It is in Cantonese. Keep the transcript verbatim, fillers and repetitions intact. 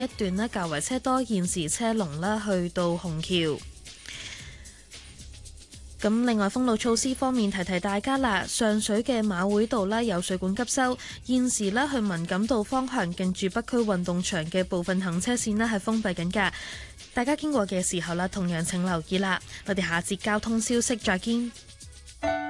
一段呢較為車多，現時車龍呢去到紅橋。咁另外封路措施方面，提提大家啦，上水嘅馬會道呢有水管急修，現時呢去文錦道方向近住北區運動場嘅部分行車線呢係封閉緊㗎，大家經過嘅時候啦，同樣請留意啦。我哋下節交通消息再見。